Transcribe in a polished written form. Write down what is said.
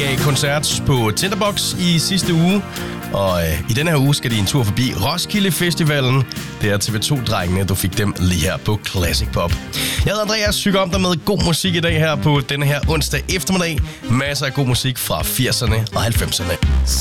gav koncert på Tinderbox i sidste uge. Og i denne her uge skal de en tur forbi Roskilde Festivalen. Det er TV2-drengene, du fik dem lige her på Classic Pop. Jeg hedder Andreas, syger om dig med god musik i dag her på denne her onsdag eftermiddag. Masser af god musik fra 80'erne og 90'erne.